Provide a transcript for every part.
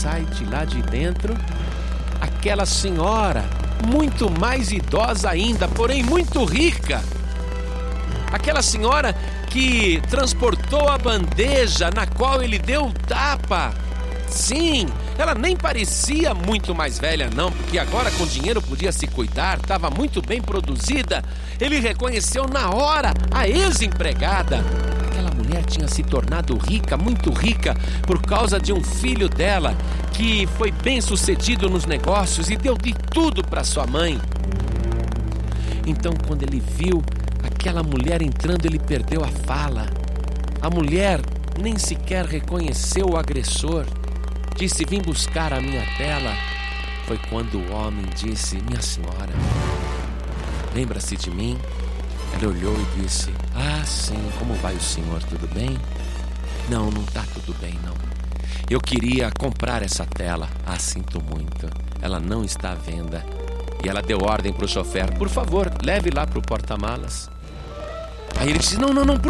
sai de lá de dentro aquela senhora, muito mais idosa ainda, porém muito rica. Aquela senhora que transportou a bandeja na qual ele deu o tapa. Sim, ela nem parecia muito mais velha não, porque agora com dinheiro podia se cuidar, estava muito bem produzida. Ele reconheceu na hora a ex-empregada. Aquela mulher tinha se tornado rica, muito rica, por causa de um filho dela, que foi bem sucedido nos negócios e deu de tudo para sua mãe. Então, quando ele viu aquela mulher entrando, ele perdeu a fala. A mulher nem sequer reconheceu o agressor. Disse: vim buscar a minha tela. Foi quando o homem disse: minha senhora, lembra-se de mim? Ela olhou e disse: ah, sim, como vai o senhor? Tudo bem? Não, não está tudo bem, não. Eu queria comprar essa tela. Ah, sinto muito, ela não está à venda. E ela deu ordem para o chofer: por favor, leve lá para o porta-malas. Aí ele disse: não, por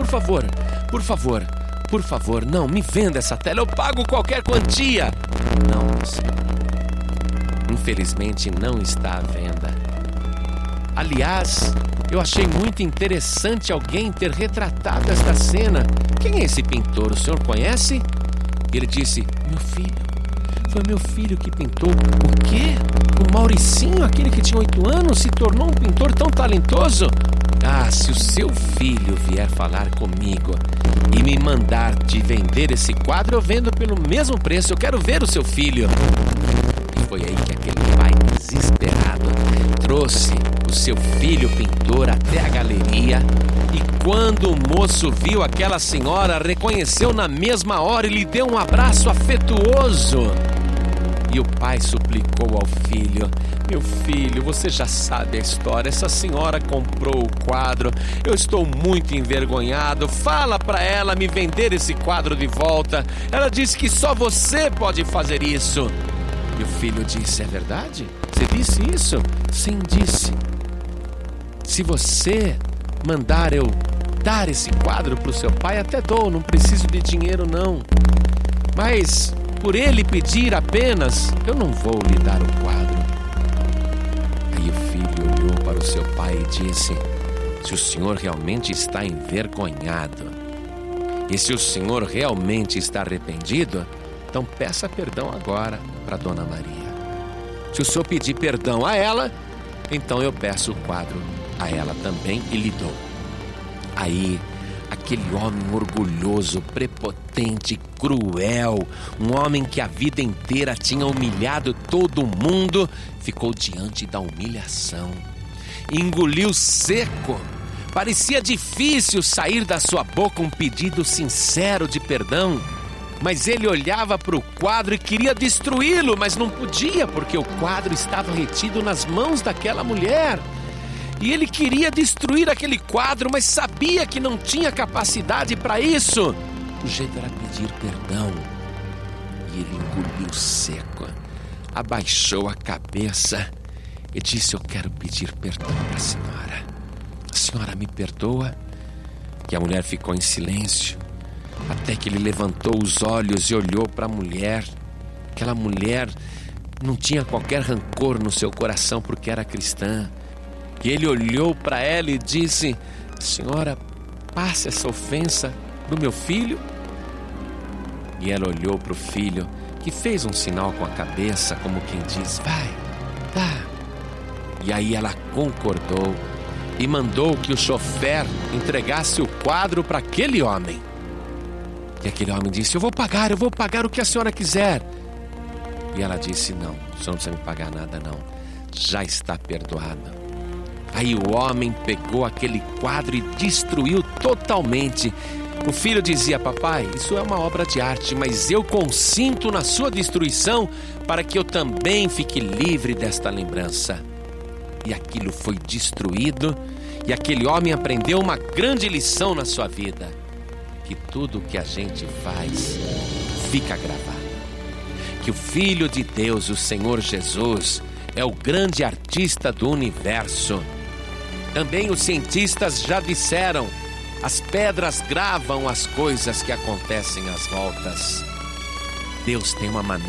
favor, não, me venda essa tela, eu pago qualquer quantia. Não, senhor, infelizmente não está à venda. Aliás, eu achei muito interessante alguém ter retratado esta cena. Quem é esse pintor? O senhor conhece? Ele disse: meu filho. Foi meu filho que pintou. O quê? O Mauricinho, aquele que tinha 8 anos, se tornou um pintor tão talentoso? Ah, se o seu filho vier falar comigo e me mandar te vender esse quadro, eu vendo pelo mesmo preço. Eu quero ver o seu filho. E foi aí que aquele pai desesperado trouxe o seu filho pintor até a galeria. E quando o moço viu aquela senhora, reconheceu na mesma hora e lhe deu um abraço afetuoso. E o pai suplicou ao filho: meu filho, você já sabe a história, essa senhora comprou o quadro, eu estou muito envergonhado, fala para ela me vender esse quadro de volta, ela disse que só você pode fazer isso. E o filho disse: é verdade? Você disse isso? Sim, disse. Se você mandar eu dar esse quadro para o seu pai, até dou, não preciso de dinheiro não, mas por ele pedir apenas, eu não vou lhe dar o quadro. Aí o filho olhou para o seu pai e disse: se o senhor realmente está envergonhado e se o senhor realmente está arrependido, então peça perdão agora para Dona Maria. Se o senhor pedir perdão a ela, então eu peço o quadro a ela também e lhe dou. Aí aquele homem orgulhoso, prepotente, cruel, um homem que a vida inteira tinha humilhado todo mundo, ficou diante da humilhação. Engoliu seco. Parecia difícil sair da sua boca um pedido sincero de perdão. Mas ele olhava para o quadro e queria destruí-lo, mas não podia, porque o quadro estava retido nas mãos daquela mulher. E ele queria destruir aquele quadro, mas sabia que não tinha capacidade para isso. O jeito era pedir perdão. E ele engoliu seco, abaixou a cabeça e disse: eu quero pedir perdão para a senhora. A senhora me perdoa? E a mulher ficou em silêncio, até que ele levantou os olhos e olhou para a mulher. Aquela mulher não tinha qualquer rancor no seu coração, porque era cristã. E ele olhou para ela e disse: senhora, passe essa ofensa para o meu filho. E ela olhou para o filho, que fez um sinal com a cabeça, como quem diz: vai, dá. E aí ela concordou e mandou que o chofer entregasse o quadro para aquele homem. E aquele homem disse: eu vou pagar o que a senhora quiser. E ela disse: não, o senhor não precisa me pagar nada não, já está perdoado. Aí o homem pegou aquele quadro e destruiu totalmente. O filho dizia: papai, isso é uma obra de arte, mas eu consinto na sua destruição para que eu também fique livre desta lembrança. E aquilo foi destruído, e aquele homem aprendeu uma grande lição na sua vida: que tudo o que a gente faz fica gravado. Que o Filho de Deus, o Senhor Jesus, é o grande artista do universo. Também os cientistas já disseram: as pedras gravam as coisas que acontecem às voltas. Deus tem uma maneira